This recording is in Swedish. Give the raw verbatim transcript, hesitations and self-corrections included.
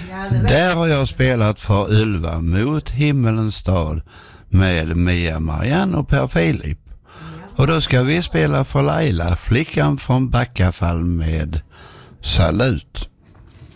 Där har jag spelat för Ylva mot Himmelens stad med Mia Marianne och Per Filip. Och då ska vi spela för Laila, flickan från Backafall med Salut.